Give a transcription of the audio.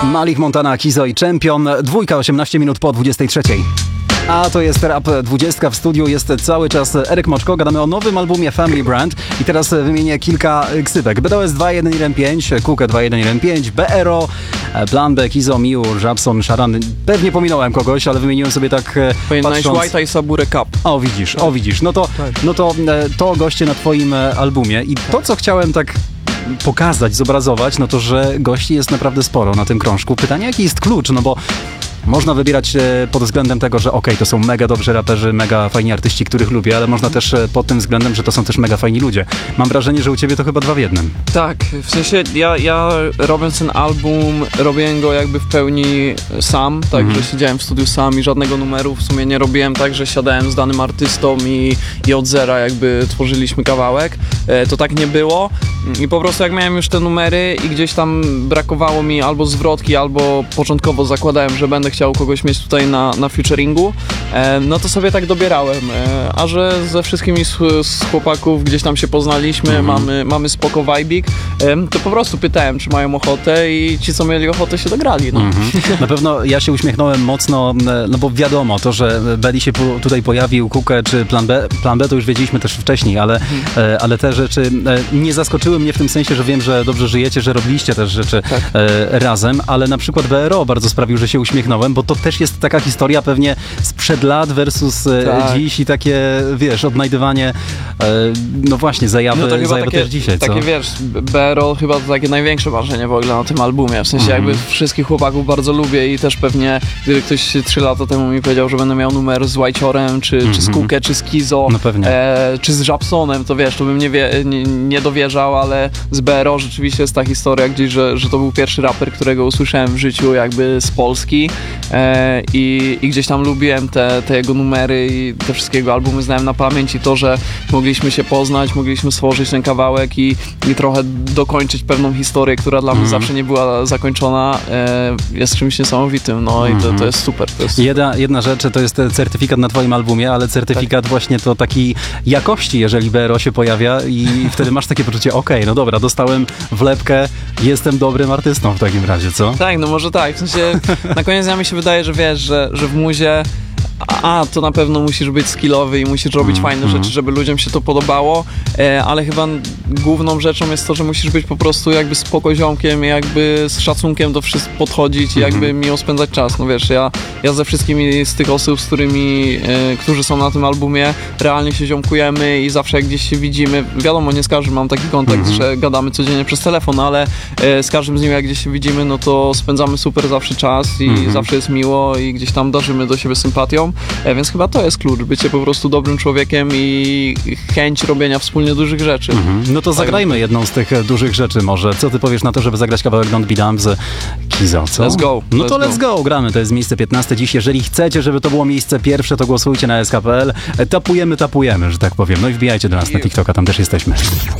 Malik Montana, Kizo i Champion. 2, 18 minut po 23. A to jest Rap 20. W studiu jest cały czas Eryk Moczko. Gadamy o nowym albumie Family Brand. I teraz wymienię kilka ksywek. BDOS 2115, Kukę 2115, BRO, Plan B, Kizo, Miu, Żabson, Sharan. Pewnie pominąłem kogoś, ale wymieniłem sobie tak Powinieneś patrząc... White'a i Saburę Cup. O widzisz. No to goście na twoim albumie. I to, co chciałem tak pokazać, zobrazować, no to, że gości jest naprawdę sporo na tym krążku. Pytanie, jaki jest klucz? No bo można wybierać pod względem tego, że okej, to są mega dobrzy raperzy, mega fajni artyści, których lubię, ale można też pod tym względem, że to są też mega fajni ludzie. Mam wrażenie, że u ciebie to chyba 2 w 1. Tak, w sensie ja robiąc ten album, robiłem go jakby w pełni sam, tak, że siedziałem w studiu sam i żadnego numeru w sumie nie robiłem tak, że siadałem z danym artystą i od zera jakby tworzyliśmy kawałek. To tak nie było i po prostu jak miałem już te numery i gdzieś tam brakowało mi albo zwrotki, albo początkowo zakładałem, że będę chciał kogoś mieć tutaj na featuringu, no to sobie tak dobierałem, a że ze wszystkimi z chłopaków gdzieś tam się poznaliśmy, mamy spoko vibik, to po prostu pytałem, czy mają ochotę i ci, co mieli ochotę, się dograli. No. Na pewno ja się uśmiechnąłem mocno, no bo wiadomo, to, że Belly się tutaj pojawił, Kukę czy Plan B to już wiedzieliśmy też wcześniej, ale te rzeczy nie zaskoczyły mnie w tym sensie, że wiem, że dobrze żyjecie, że robiliście też rzeczy razem, ale na przykład BRO bardzo sprawił, że się uśmiechnąłem, bo to też jest taka historia pewnie sprzed lat versus dziś i takie, wiesz, odnajdywanie, no właśnie, zajawy też dzisiaj, co? Takie, wiesz, BRO chyba to takie największe marzenie w ogóle na tym albumie, w sensie jakby wszystkich chłopaków bardzo lubię i też pewnie, gdyby ktoś 3 lata temu mi powiedział, że będę miał numer z White'orem, czy z Kukę, czy z Kizo, no czy z Żabsonem, to wiesz, to bym nie dowierzał, ale z BRO rzeczywiście jest ta historia gdzieś, że to był pierwszy raper, którego usłyszałem w życiu jakby z Polski. I gdzieś tam lubiłem te jego numery i te wszystkie jego albumy znałem na pamięć i to, że mogliśmy się poznać, mogliśmy stworzyć ten kawałek i trochę dokończyć pewną historię, która dla mnie zawsze nie była zakończona, jest czymś niesamowitym, no i to jest super. Jedna rzecz to jest certyfikat na twoim albumie, ale certyfikat właśnie to takiej jakości, jeżeli BRO się pojawia i wtedy masz takie poczucie, okej, no dobra, dostałem wlepkę, jestem dobrym artystą w takim razie, co? Tak, no może tak, w sensie na koniec dnia mi się wydaje, że wiesz, że w muzie to na pewno musisz być skillowy i musisz robić fajne rzeczy, żeby ludziom się to podobało, ale chyba główną rzeczą jest to, że musisz być po prostu jakby spokoziomkiem i jakby z szacunkiem do wszystkich podchodzić i jakby miło spędzać czas. No wiesz, ja ze wszystkimi z tych osób, z którymi, którzy są na tym albumie, realnie się ziomkujemy i zawsze jak gdzieś się widzimy, wiadomo, nie z każdym mam taki kontakt, że gadamy codziennie przez telefon, ale z każdym z nim jak gdzieś się widzimy, no to spędzamy super zawsze czas i zawsze jest miło i gdzieś tam darzymy do siebie sympatią. Więc chyba to jest klucz, bycie po prostu dobrym człowiekiem i chęć robienia wspólnie dużych rzeczy. No to zagrajmy jedną z tych dużych rzeczy może. Co ty powiesz na to, żeby zagrać kawałek Don't Be Dumb z Kizo, co? Let's go. No to let's go, gramy. To jest miejsce 15 dziś. Jeżeli chcecie, żeby to było miejsce pierwsze, to głosujcie na SK.pl. Tapujemy, że tak powiem. No i wbijajcie do nas na TikToka, tam też jesteśmy.